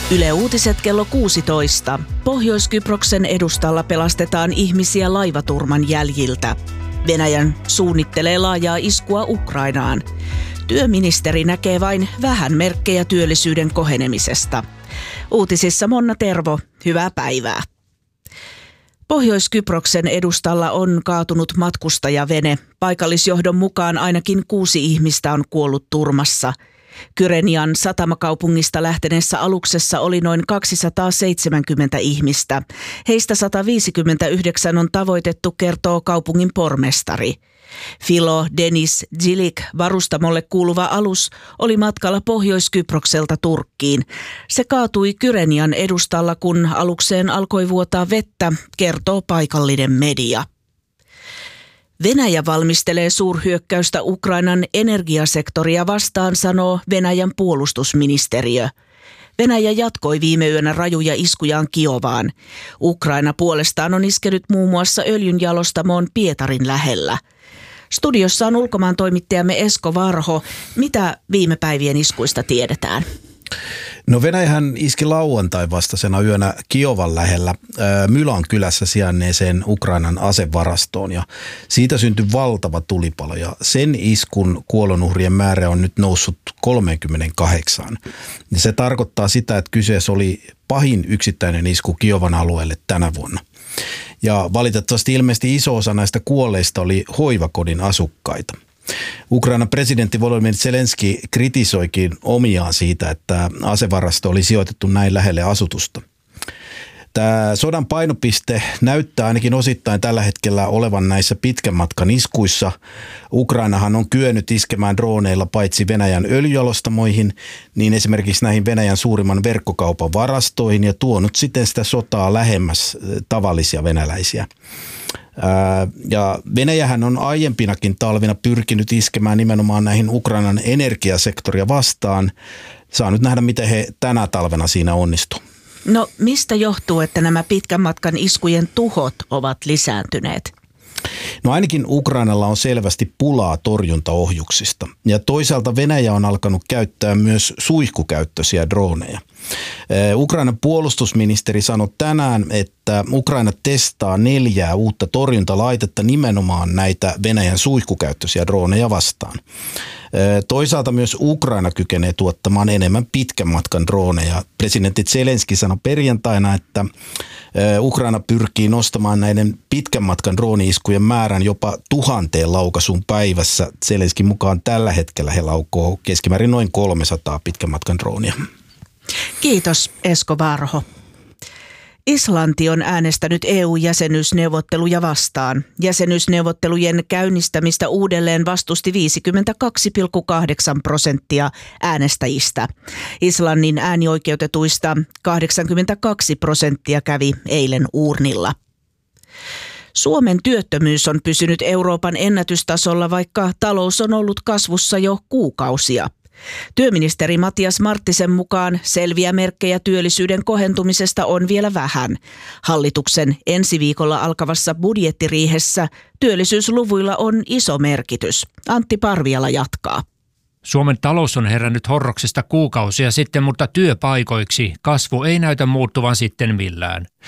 Yle Uutiset kello 16. Pohjois-Kyproksen edustalla pelastetaan ihmisiä laivaturman jäljiltä. Venäjän suunnittelee laajaa iskua Ukrainaan. Työministeri näkee vain vähän merkkejä työllisyyden kohenemisesta. Uutisissa Monna Tervo, hyvää päivää. Pohjois-Kyproksen edustalla on kaatunut matkustajavene. Paikallisjohdon mukaan ainakin 6 ihmistä on kuollut turmassa. Kyrenian satamakaupungista lähteneessä aluksessa oli noin 270 ihmistä. Heistä 159 on tavoitettu, kertoo kaupungin pormestari. Filo Deniz Cilik varustamolle kuuluva alus oli matkalla Pohjois-Kyprokselta Turkkiin. Se kaatui Kyrenian edustalla, kun alukseen alkoi vuotaa vettä, kertoo paikallinen media. Venäjä valmistelee suurhyökkäystä Ukrainan energiasektoria vastaan, sanoo Venäjän puolustusministeriö. Venäjä jatkoi viime yönä rajuja iskujaan Kiovaan. Ukraina puolestaan on iskenyt muun muassa öljynjalostamoon Pietarin lähellä. Studiossa on ulkomaan toimittajamme Esko Varho. Mitä viime päivien iskuista tiedetään? No Venäjähän iski lauantai vastaisena yönä Kiovan lähellä Mylan kylässä sijainneeseen Ukrainan asevarastoon ja siitä syntyi valtava tulipalo ja sen iskun kuolonuhrien määrä on nyt noussut 38. Ja se tarkoittaa sitä, että kyseessä oli pahin yksittäinen isku Kiovan alueelle tänä vuonna. Ja valitettavasti ilmeisesti iso osa näistä kuolleista oli hoivakodin asukkaita. Ukrainan presidentti Volodymyr Zelenski kritisoikin omiaan siitä, että asevarasto oli sijoitettu näin lähelle asutusta. Tämä sodan painopiste näyttää ainakin osittain tällä hetkellä olevan näissä pitkän matkan iskuissa. Ukrainahan on kyennyt iskemään droneilla paitsi Venäjän öljyjalostamoihin, niin esimerkiksi näihin Venäjän suurimman verkkokaupan varastoihin ja tuonut siten sitä sotaa lähemmäs tavallisia venäläisiä. Ja Venäjähän on aiempinakin talvina pyrkinyt iskemään nimenomaan näihin Ukrainan energiasektoria vastaan. Saa nyt nähdä, miten he tänä talvena siinä onnistuu. No mistä johtuu, että nämä pitkän matkan iskujen tuhot ovat lisääntyneet? No ainakin Ukrainalla on selvästi pulaa torjuntaohjuksista ja toisaalta Venäjä on alkanut käyttää myös suihkukäyttöisiä droneja. Ukrainan puolustusministeri sanoi tänään, että Ukraina testaa 4 uutta torjuntalaitetta nimenomaan näitä Venäjän suihkukäyttöisiä droneja vastaan. Toisaalta myös Ukraina kykenee tuottamaan enemmän pitkän matkan droneja. Presidentti Zelenski sanoi perjantaina, että Ukraina pyrkii nostamaan näiden pitkän matkan drooni-iskujen määrän jopa 1000 laukaisuun päivässä. Zelenskin mukaan tällä hetkellä he laukoo keskimäärin noin 300 pitkän matkan droonia. Kiitos Esko Varho. Islanti on äänestänyt EU-jäsenyysneuvotteluja vastaan. Jäsenyysneuvottelujen käynnistämistä uudelleen vastusti 52,8% äänestäjistä. Islannin äänioikeutetuista 82% kävi eilen uurnilla. Suomen työttömyys on pysynyt Euroopan ennätystasolla, vaikka talous on ollut kasvussa jo kuukausia. Työministeri Matias Marttisen mukaan selviä merkkejä työllisyyden kohentumisesta on vielä vähän. Hallituksen ensi viikolla alkavassa budjettiriihessä työllisyysluvuilla on iso merkitys. Antti Parviala jatkaa. Suomen talous on herännyt horroksesta kuukausia sitten, mutta työpaikoiksi kasvu ei näytä muuttuvan sitten millään.